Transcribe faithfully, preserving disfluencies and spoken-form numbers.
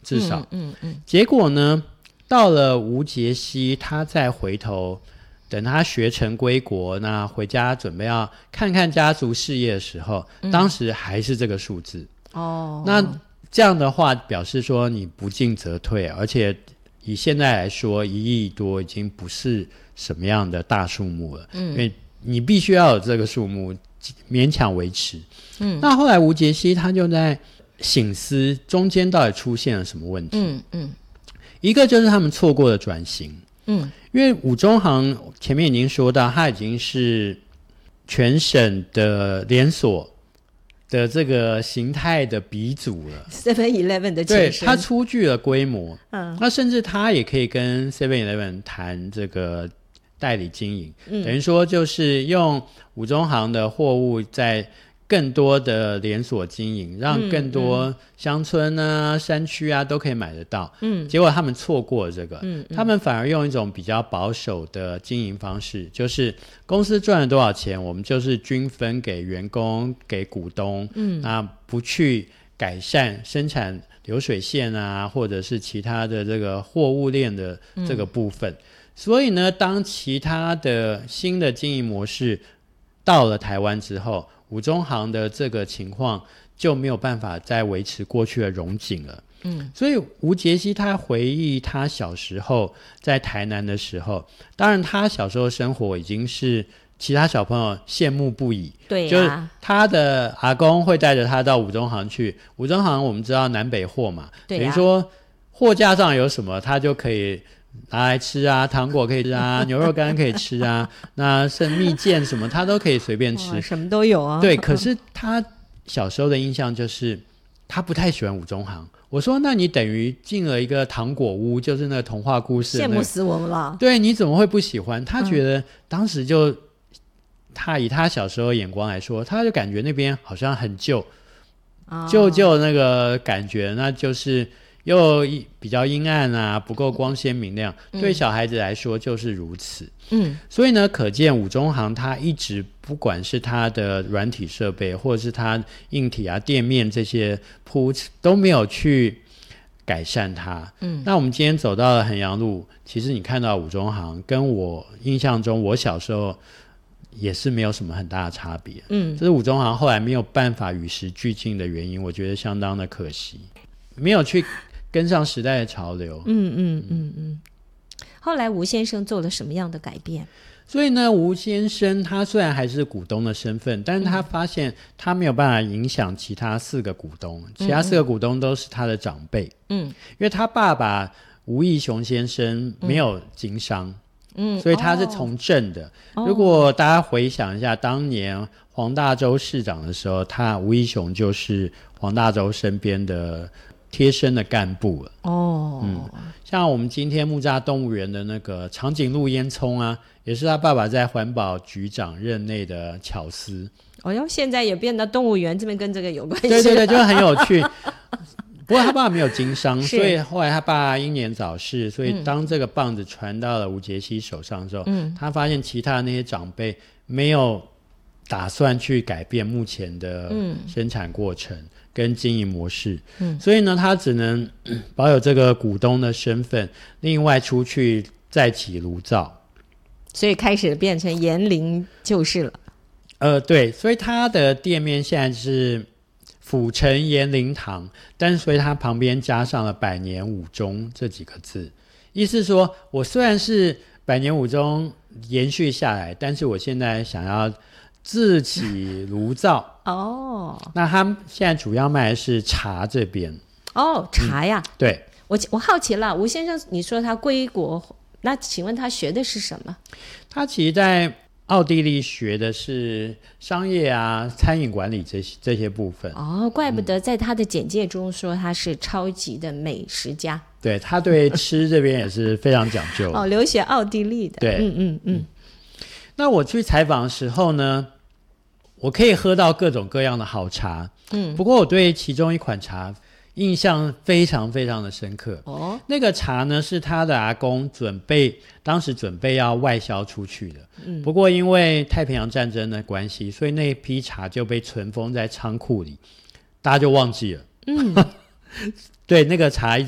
至少。 嗯嗯嗯、 结果呢，到了吴杰西，他再回头，等他学成归国，那回家准备要看看家族事业的时候，嗯、当时还是这个数字。哦，那这样的话，表示说你不进则退，而且以现在来说，一亿多已经不是什么样的大数目了。嗯，因为你必须要有这个数目，勉强维持。嗯，那后来吴杰西他就在省思中间到底出现了什么问题。嗯嗯，一个就是他们错过了转型。嗯，因为五中行前面已经说到，它已经是全省的连锁的这个形态的鼻祖了 seven eleven 的对， 前身， 它出具了规模。嗯，那甚至它也可以跟 seven eleven 谈这个代理经营。嗯，等于说就是用五中行的货物在更多的连锁经营，让更多乡村啊、嗯、山区啊都可以买得到。嗯，结果他们错过了这个。嗯，他们反而用一种比较保守的经营方式，就是公司赚了多少钱，我们就是均分给员工、给股东。嗯，那不去改善生产流水线啊，或者是其他的这个货物链的这个部分。嗯，所以呢，当其他的新的经营模式到了台湾之后，五中行的这个情况就没有办法再维持过去的荣景了。嗯，所以吴杰西他回忆他小时候在台南的时候，当然他小时候生活已经是其他小朋友羡慕不已。 对啊， 就是他的阿公会带着他到五中行去。五中行我们知道南北货嘛， 对啊， 等于说货架上有什么他就可以拿来吃啊，糖果可以吃啊，牛肉干可以吃啊，那剩蜜饯什么他都可以随便吃， 什么都有啊。 对，可是他小时候的印象就是他不太喜欢五中行。我说那你等于进了一个糖果屋，就是那个童话故事、那個、 羡慕死我们了。 对，你怎么会不喜欢？他觉得当时就、嗯、他以他小时候眼光来说，他就感觉那边好像很旧、哦、旧旧那个感觉，那就是又比较阴暗啊，不够光鲜明亮、嗯、对小孩子来说就是如此。嗯，所以呢可见五中行它一直不管是它的软体设备或者是它硬体啊店面这些铺都没有去改善它。嗯，那我们今天走到了衡阳路，其实你看到五中行跟我印象中我小时候也是没有什么很大的差别。嗯，这是五中行后来没有办法与时俱进的原因，我觉得相当的可惜，没有去跟上时代的潮流。 嗯嗯嗯嗯。后来吴先生做了什么样的改变？ 所以呢，吴先生他虽然还是股东的身份，但是他发现他没有办法影响其他四个股东，嗯、其他四个股东都是他的长辈。嗯，因为他爸爸吴义雄先生没有经商，嗯，所以他是从政的。哦、如果大家回想一下，当年黄大洲市长的时候，他吴义雄就是黄大洲身边的贴身的干部了。哦，嗯，像我们今天木栅动物园的那个长颈鹿烟囱啊，也是他爸爸在环保局长任内的巧思。 哦哟，现在也变到动物园这边跟这个有关系。 对对对，就很有趣。不过他爸爸没有经商，所以后来他爸英年早逝，所以当这个棒子传到了吴杰西手上之后、嗯、他发现其他的那些长辈没有打算去改变目前的生产过程、嗯跟经营模式、嗯、所以呢他只能、嗯、保有这个股东的身份，另外出去再起炉灶， 所以开始变成延陵就是了。 呃，对，所以他的店面现在是府城延陵堂，但是所以他旁边加上了百年五中这几个字，意思说我虽然是百年五中延续下来，但是我现在想要自起炉灶。哦，那他现在主要卖的是茶这边。 哦，茶呀、嗯、 对， 我我好奇了，吴先生你说他归国，那请问他学的是什么？ 他其实在奥地利学的是商业啊餐饮管理这些这些部分。 哦，怪不得在他的简介中说他是超级的美食家、嗯、 对，他对吃这边也是非常讲究。 哦，留学奥地利的。 对， 嗯嗯嗯。 嗯，那我去采访的时候呢，我可以喝到各种各样的好茶。嗯，不过我对其中一款茶印象非常非常的深刻。哦，那个茶呢是他的阿公准备当时准备要外销出去的。嗯，不过因为太平洋战争的关系，所以那批茶就被存封在仓库里，大家就忘记了。嗯，对，那个茶